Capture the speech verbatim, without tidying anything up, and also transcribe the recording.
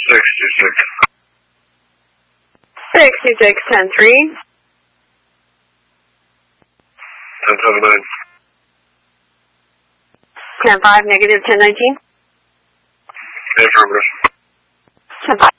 sixty-six. sixty-six, ten three. ten seven nine. ten five, negative ten nineteen. Affirmative. ten five.